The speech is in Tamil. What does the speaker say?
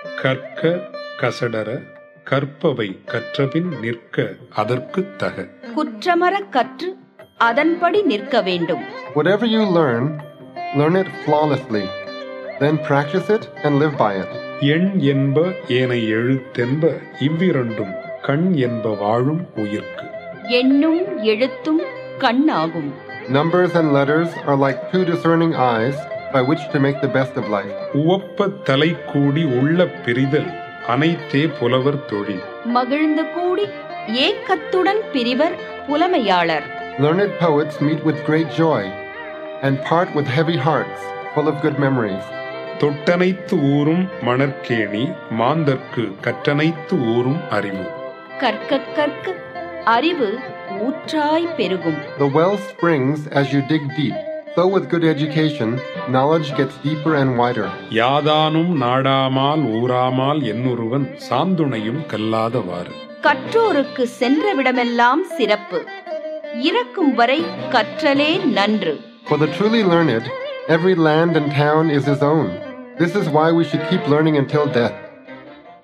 கற்க கசடர கற்பவை கற்றபின் நிற்க அதற்குத் தக. குற்றமறக் கற்று அதன்படி நிற்க வேண்டும். Whatever you learn it flawlessly. Then practice it and live by it. எண் என்ப ஏனை எழுத்தென்ப இவ்விரண்டும் கண் என்ப வாழும் உயிர்க்கு. எண்ணும் எழுத்தும் கண்ணாகும். Numbers and letters are like two discerning eyes by which to make the best of life. உவப்ப தலை கூடி உள்ள பிரிதல் அனைத்தே புலவர் தொழில். மகிழ்ந்து கூடி ஏக்கத்துடன் பிரிவர் புலமையாளர். Learned poets meet with great joy and part with heavy hearts full of good memories. தொட்டனைத்து ஊரும் மணற்கேணி மாந்தர்க்கு கற்றனைத்து ஊரும் அறிவு. கற்க கற்க அறிவு ஊற்றாய் பெருகும். The well springs as you dig deep. So with good education, knowledge gets deeper and wider. யாதானும் நாடாமால் ஊராமால் என்னொருவன் சாந்துணையும் கல்லாதவாறு. கற்றோருக்கு சென்ற விடமெல்லாம் சிறப்பு. இறக்கும் வரை கற்றலே நன்று. For the truly learned, every land and town is his own. This is why we should keep learning until death.